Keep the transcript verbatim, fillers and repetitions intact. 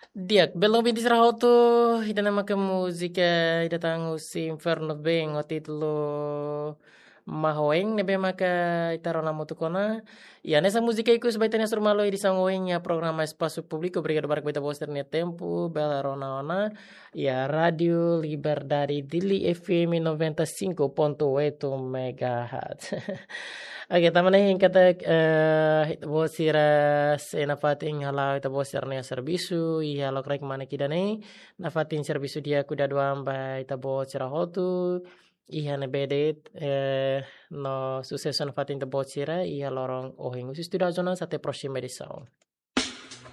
Diak, belum binti serahoto, ita nama ke musika, ita tangu si Inferno Beng, o titolo Mahoeng, nebe maka ita rona mutukona. Ya, nessa música iku sebaitnya surmalo di sangoeng ya programa espaço público, obrigado barco beta boster ne tempo, bela rona ona, ya Radio Liberdade Dili F M noventa e cinco ponto oito megahertz. Oke, taman yang kata eh ita bosira se na fating halau ita bosir ne servisu, i halo krek mana kidane, na fating servisu dia kuda dua amba ita bosira hotu. Iha ne bedet eh, no sucesso na fatin da bocira e a lorong ohing. Usi studia zona sate proxima edição.